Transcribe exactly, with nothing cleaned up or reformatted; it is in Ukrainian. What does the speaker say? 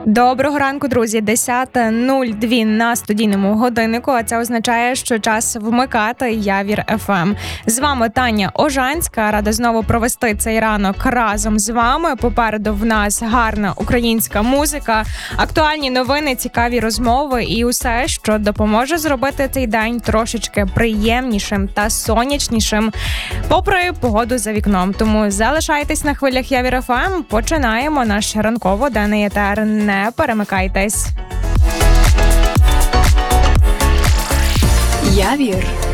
Доброго ранку, друзі. десята нуль два на студійному годиннику, а це означає, що час вмикати Явір еф ем. З вами Таня Ожанська. Рада знову провести цей ранок разом з вами. Попереду в нас гарна українська музика, актуальні новини, цікаві розмови і усе, що допоможе зробити цей день трошечки приємнішим та сонячнішим, попри погоду за вікном. Тому залишайтесь на хвилях Явір еф ем. Починаємо наш ранково-денний етер. Не перемикайтесь. Явір